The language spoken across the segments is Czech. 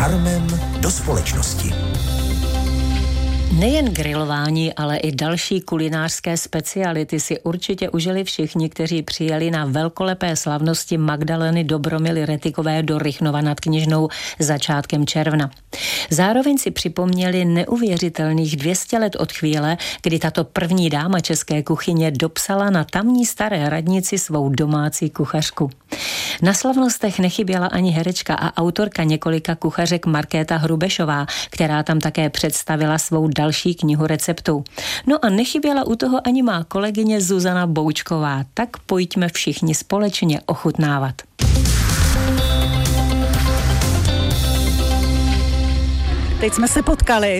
šarmem do společnosti. Nejen grilování, ale i další kulinářské speciality si určitě užili všichni, kteří přijeli na velkolepé slavnosti Magdaleny Dobromily Retykové do Rychnova nad Kněžnou začátkem června. Zároveň si připomněli neuvěřitelných 200 let od chvíle, kdy tato první dáma české kuchyně dopsala na tamní staré radnici svou domácí kuchařku. Na slavnostech nechyběla ani herečka a autorka několika kuchařek Markéta Hrubešová, která tam také představila svou další knihu receptů. No a nechyběla u toho ani má kolegyně Zuzana Boučková, tak pojďme všichni společně ochutnávat. Teď jsme se potkali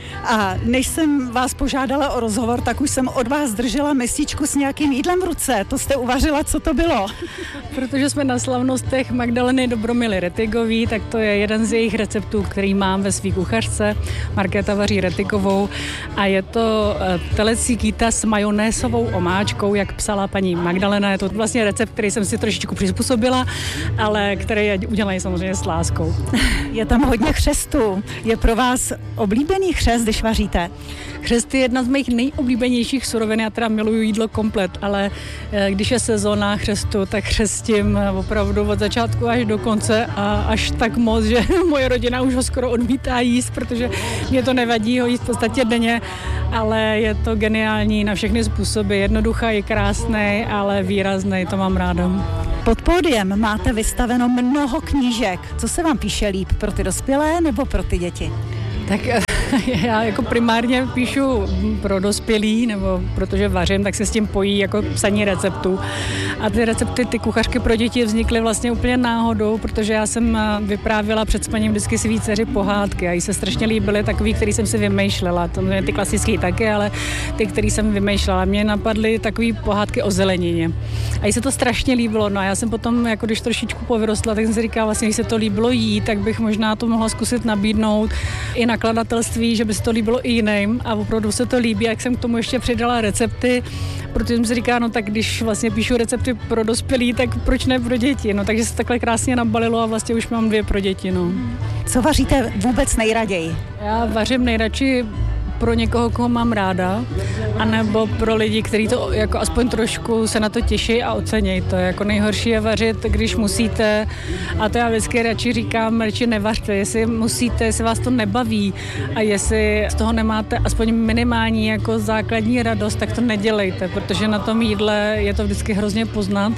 a než jsem vás požádala o rozhovor, tak už jsem od vás držela mističku s nějakým jídlem v ruce. To jste uvařila, co to bylo? Protože jsme na slavnostech Magdaleny Dobromily Retykový, tak to je jeden z jejich receptů, který mám ve svý kuchařce. Markéta vaří Retykovou a je to telecí kýta s majonézovou omáčkou, jak psala paní Magdalena. Je to vlastně recept, který jsem si trošičku přizpůsobila, ale který je udělaný samozřejmě s láskou. Je tam hodně chřestu. Je pro vás oblíbený chřest, když vaříte? Chřest je jedna z mých nejoblíbenějších surovin, já teda miluju jídlo komplet, ale když je sezóna chřestu, tak chřestím opravdu od začátku až do konce a až tak moc, že moje rodina už ho skoro odmítá jíst, protože mě to nevadí ho jíst v podstatě denně, ale je to geniální na všechny způsoby, jednoduchá, je krásný, ale výrazný, to mám ráda. Pod pódiem máte vystaveno mnoho knížek. Co se vám píše líp, pro ty dospělé nebo pro ty děti? Tak já jako primárně píšu pro dospělí, nebo protože vařím, tak se s tím pojí jako psaní receptů. A ty recepty, ty kuchařky pro děti vznikly vlastně úplně náhodou, protože já jsem vyprávěla před spaním vždycky svý dceři pohádky a jí se strašně líbily takový, který jsem si vymýšlela. To mě ty klasický taky, ale ty, který jsem vymýšlela. Mě napadly takový pohádky o zelenině. A jí se to strašně líbilo. No a já jsem potom, jako když trošičku povyrostla, tak jsem si říkala, vlastně, když se to líbilo jí, tak bych možná to mohla zkusit nabídnout i nakladatelství, že by se to líbilo i jiným a opravdu se to líbí, jak jsem k tomu ještě přidala recepty, protože jsem si říkala, no tak když vlastně píšu recepty pro dospělí, tak proč ne pro děti, no takže se takhle krásně nabalilo a vlastně už mám 2 pro děti, no. Co vaříte vůbec nejraději? Já vařím nejradši pro někoho, koho mám ráda, anebo pro lidi, kteří to jako aspoň trošku se na to těší a ocenějí. To je jako nejhorší je vařit, když musíte, a to já vždycky radši říkám, radši nevařte, jestli musíte, jestli vás to nebaví a jestli z toho nemáte aspoň minimální jako základní radost, tak to nedělejte, protože na tom jídle je to vždycky hrozně poznat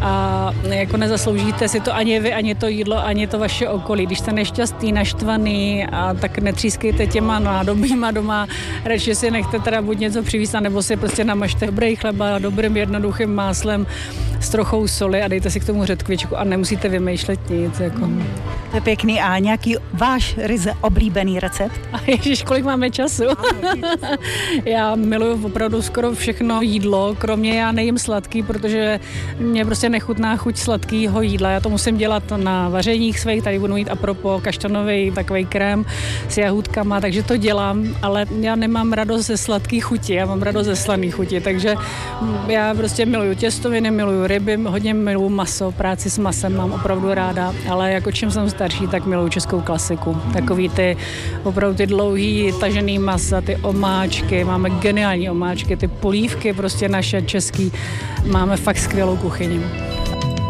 a jako nezasloužíte si to ani vy, ani to jídlo, ani to vaše okolí. Když jste nešťastný, naštvaný, a tak netřískejte těma nádobíma doma, radši si nechte teda buď něco přivízt, nebo si prostě namažte dobrý chleba dobrým jednoduchým máslem s trochou soli a dejte si k tomu řetkvičku a nemusíte vymýšlet nic. Jako. To je pěkný. A nějaký váš ryze oblíbený recept? A ježiš, kolik máme času? Já miluju opravdu skoro všechno jídlo, kromě já nejím sladký, protože mě prostě nechutná chuť sladkýho jídla. Já to musím dělat na vařeních svých, tady budu mít apropo kaštanový takovej krém s jahůdkama, takže to dělám, ale já nemám radost ze sladký chuti, já mám radost ze slaný chuti, takže já prostě miluju těstoviny, miluju ryby, hodně miluju maso, práci s masem mám opravdu ráda, ale jako čím jsem starší, tak miluju českou klasiku. Takový ty opravdu ty dlouhý tažený masa, ty omáčky, máme geniální omáčky, ty polívky prostě naše český, máme fakt skvělou kuchyni.